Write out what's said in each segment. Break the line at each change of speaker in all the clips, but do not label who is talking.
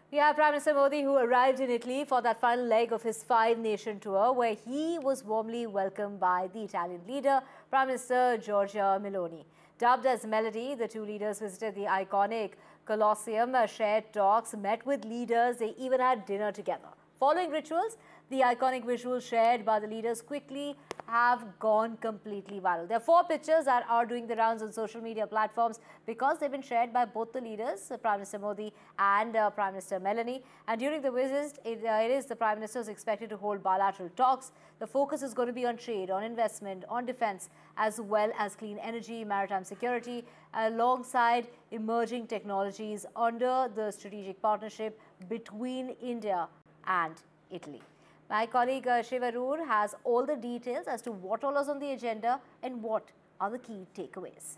Yeah, Prime Minister Modi, who arrived in Italy for that final leg of his five-nation tour, where he was warmly welcomed by the Italian leader, Prime Minister Giorgia Meloni. Dubbed as Melody, the two leaders visited the iconic Colosseum, shared talks, met with leaders, they even had dinner together. Following rituals, the iconic visuals shared by the leaders quickly have gone completely viral. There are four pictures that are doing the rounds on social media platforms because they've been shared by both the leaders, Prime Minister Modi and Prime Minister Meloni. And during the visit, it is the Prime Minister is expected to hold bilateral talks. The focus is going to be on trade, on investment, on defense, as well as clean energy, maritime security, alongside emerging technologies under the strategic partnership between India and Italy. My colleague Shiva Arur has all the details as to what all is on the agenda and what are the key takeaways.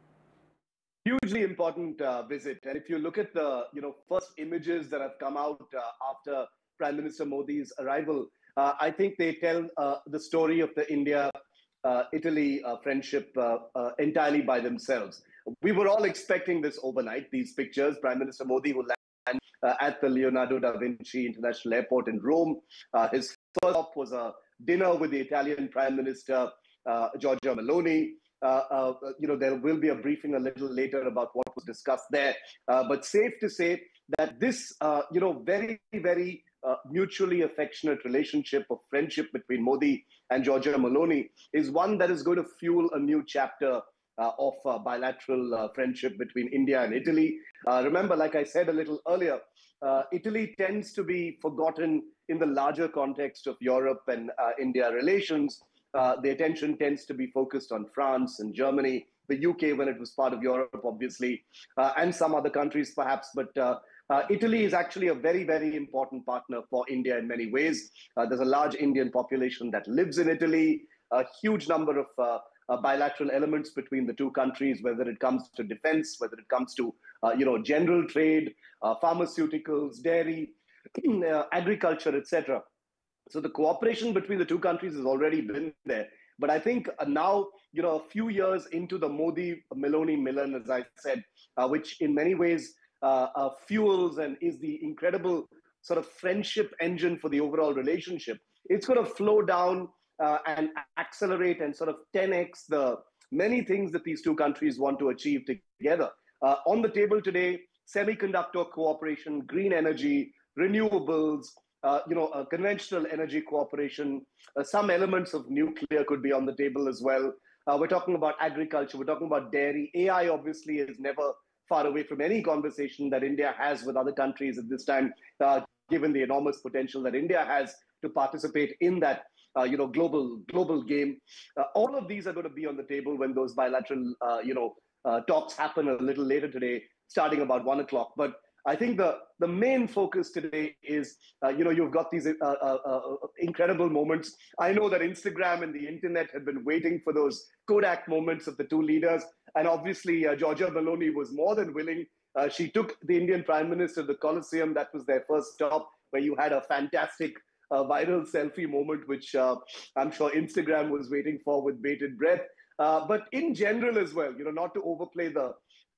Hugely important visit, and if you look at the first images that have come out after Prime Minister Modi's arrival, I think they tell the story of the India-Italy friendship entirely by themselves. We were all expecting this overnight. These pictures, Prime Minister Modi will land at the Leonardo da Vinci International Airport in Rome. His first stop was a dinner with the Italian Prime Minister, Giorgia Meloni. There will be a briefing a little later about what was discussed there. But safe to say that this, very, very mutually affectionate relationship of friendship between Modi and Giorgia Meloni is one that is going to fuel a new chapter of bilateral friendship between India and Italy. Remember, like I said a little earlier, Italy tends to be forgotten in the larger context of Europe and India relations. The attention tends to be focused on France and Germany, the UK when it was part of Europe, obviously, and some other countries perhaps. But Italy is actually a very, very important partner for India in many ways. There's a large Indian population that lives in Italy, a huge number of bilateral elements between the two countries, whether it comes to defense, whether it comes to general trade, pharmaceuticals, dairy, agriculture, etc. So the cooperation between the two countries has already been there. But I think now, a few years into the Modi-Meloni Milan, as I said, which in many ways fuels and is the incredible sort of friendship engine for the overall relationship, it's going to flow down and accelerate and sort of 10x the many things that these two countries want to achieve together. On the table today, semiconductor cooperation, green energy, renewables, conventional energy cooperation, some elements of nuclear could be on the table as well. We're talking about agriculture, we're talking about dairy. AI obviously is never far away from any conversation that India has with other countries at this time, given the enormous potential that India has to participate in that global game. All of these are going to be on the table when those bilateral talks happen a little later today, starting about 1 o'clock. But I think the main focus today is, you've got these incredible moments. I know that Instagram and the internet have been waiting for those Kodak moments of the two leaders. And obviously, Giorgia Meloni was more than willing. She took the Indian Prime Minister to the Colosseum. That was their first stop, where you had a fantastic viral selfie moment, which I'm sure Instagram was waiting for with bated breath. But in general as well, not to overplay the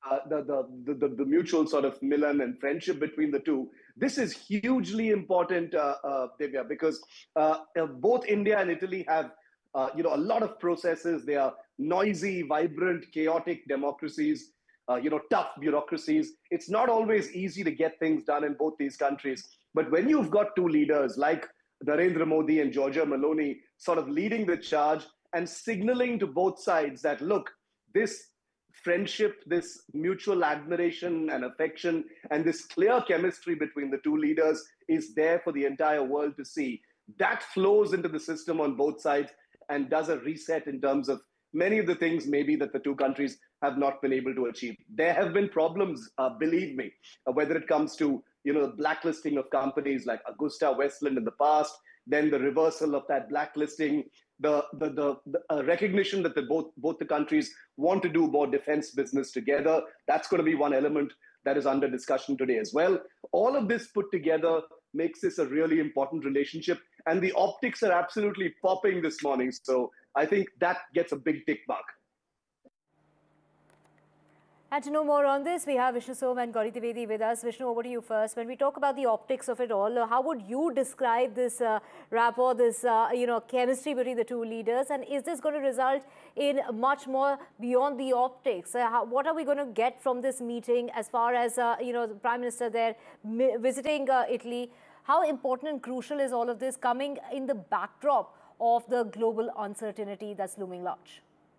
mutual sort of Milan and friendship between the two. This is hugely important, Divya, because both India and Italy have a lot of processes. They are noisy, vibrant, chaotic democracies, tough bureaucracies. It's not always easy to get things done in both these countries. But when you've got two leaders like Narendra Modi and Giorgia Meloni sort of leading the charge and signaling to both sides that, look, this friendship, this mutual admiration and affection, and this clear chemistry between the two leaders is there for the entire world to see. That flows into the system on both sides and does a reset in terms of many of the things maybe that the two countries have not been able to achieve. There have been problems, believe me, whether it comes to the blacklisting of companies like Augusta Westland in the past, then the reversal of that blacklisting, the recognition that both the countries want to do more defense business together. That's going to be one element that is under discussion today as well. All of this put together makes this a really important relationship. And the optics are absolutely popping this morning. So I think that gets a big tick mark.
And to know more on this, we have Vishnu Som and Gauri Trivedi with us. Vishnu, over to you first. When we talk about the optics of it all, how would you describe this rapport, this chemistry between the two leaders? And is this going to result in much more beyond the optics? What are we going to get from this meeting as far as the Prime Minister there visiting Italy? How important and crucial is all of this coming in the backdrop of the global uncertainty that's looming large?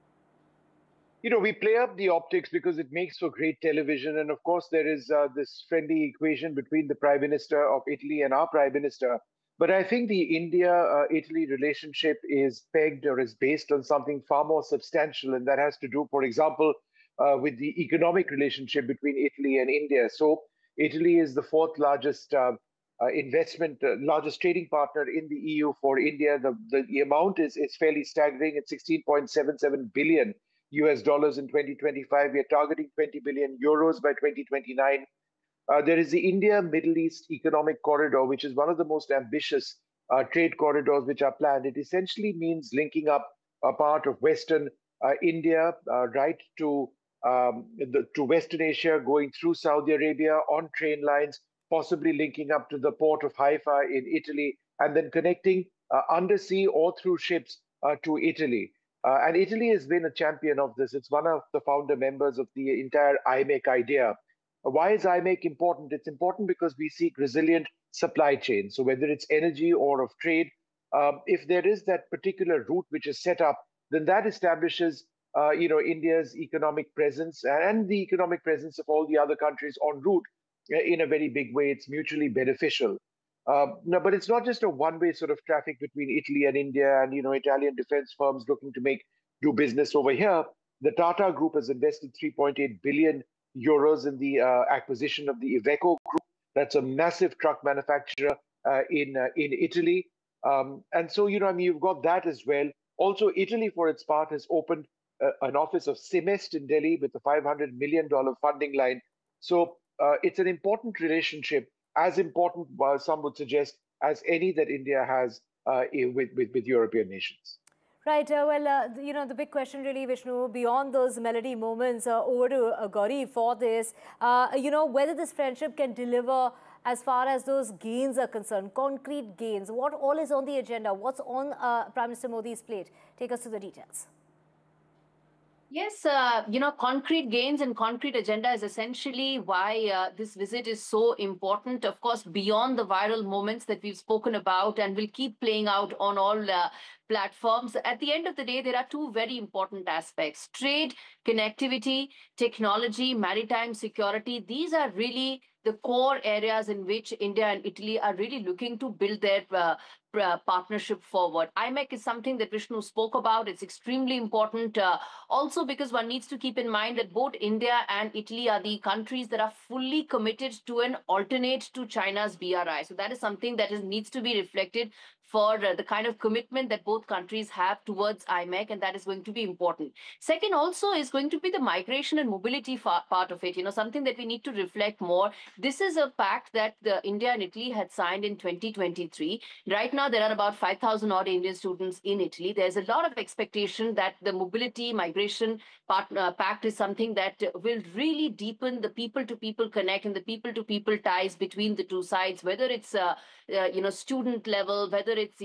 We play up the optics because it makes for great television. And of course, there is this friendly equation between the Prime Minister of Italy and our Prime Minister. But I think the India-Italy relationship is pegged or is based on something far more substantial. And that has to do, for example, with the economic relationship between Italy and India. So Italy is the fourth largest largest trading partner in the EU for India. The amount is fairly staggering. It's 16.77 billion US dollars in 2025. We are targeting 20 billion euros by 2029. There is the India-Middle East Economic Corridor, which is one of the most ambitious trade corridors which are planned. It essentially means linking up a part of Western India right to Western Asia, going through Saudi Arabia on train lines, possibly linking up to the port of Haifa in Italy, and then connecting undersea or through ships to Italy. And Italy has been a champion of this. It's one of the founder members of the entire IMEC idea. Why is IMEC important? It's important because we seek resilient supply chains. So whether it's energy or of trade, if there is that particular route which is set up, then that establishes India's economic presence and the economic presence of all the other countries en route in a very big way. It's mutually beneficial. No, but it's not just a one-way sort of traffic between Italy and India and Italian defense firms looking to do business over here. The Tata Group has invested 3.8 billion euros in the acquisition of the Iveco Group. That's a massive truck manufacturer in Italy, and so you've got that as well. Also, Italy, for its part, has opened an office of Simest in Delhi with a $500 million funding line. So it's an important relationship, as important, some would suggest, as any that India has with European nations.
Right. The big question really, Vishnu, beyond those melody moments, over to Gauri for this, whether this friendship can deliver as far as those gains are concerned, concrete gains. What all is on the agenda? What's on Prime Minister Modi's plate? Take us to the details.
Yes, concrete gains and concrete agenda is essentially why this visit is so important. Of course, beyond the viral moments that we've spoken about and will keep playing out on all platforms, at the end of the day, there are two very important aspects: trade, connectivity, technology, maritime security. These are really the core areas in which India and Italy are really looking to build their partnership forward. IMEC is something that Vishnu spoke about. It's extremely important also because one needs to keep in mind that both India and Italy are the countries that are fully committed to an alternate to China's BRI. So that is something that needs to be reflected for the kind of commitment that both countries have towards IMEC, and that is going to be important. Second also is going to be the migration and mobility part of it, something that we need to reflect more. This is a pact that India and Italy had signed in 2023. Right now, there are about 5,000 odd Indian students in Italy. There's a lot of expectation that the mobility migration pact is something that will really deepen the people-to-people connect and the people-to-people ties between the two sides, whether it's student level, whether it's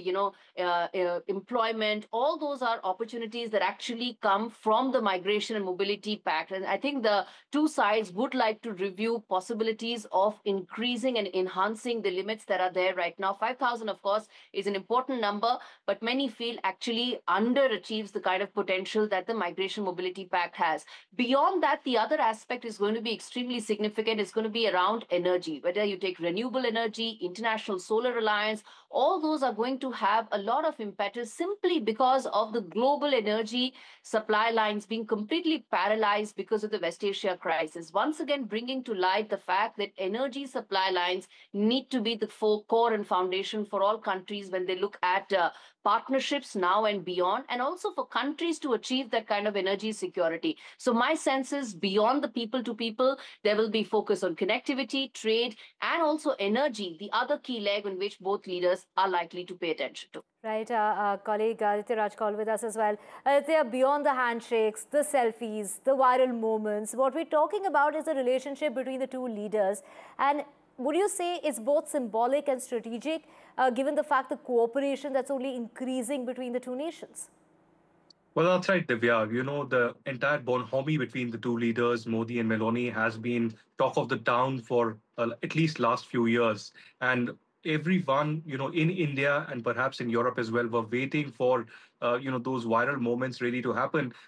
employment. All those are opportunities that actually come from the migration and mobility pact. And I think the two sides would like to review possibilities of increasing and enhancing the limits that are there right now. 5,000, of course, is an important number, but many feel actually underachieves the kind of potential that the migration mobility pact has. Beyond that, the other aspect is going to be extremely significant. It's going to be around energy, whether you take renewable energy, International Solar Alliance, all those are going to have a lot of impetus simply because of the global energy supply lines being completely paralyzed because of the West Asia crisis. Once again, bringing to light the fact that energy supply lines need to be the core and foundation for all countries countries when they look at partnerships now and beyond, and also for countries to achieve that kind of energy security. So my sense is beyond the people to people, there will be focus on connectivity, trade, and also energy, the other key leg in which both leaders are likely to pay attention to.
Right, colleague Aditya Rajkol with us as well. Aditya, beyond the handshakes, the selfies, the viral moments, what we're talking about is the relationship between the two leaders. And would you say it's both symbolic and strategic, given the fact the cooperation that's only increasing between the two nations?
Well, that's right, Divya. You know, the entire bonhomie between the two leaders, Modi and Meloni, has been talk of the town for at least last few years. And everyone, in India and perhaps in Europe as well, were waiting for, those viral moments really to happen.